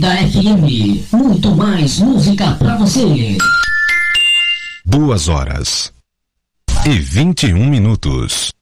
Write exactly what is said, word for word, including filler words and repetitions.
Vida F M, muito mais música pra você. Duas horas e vinte e um minutos.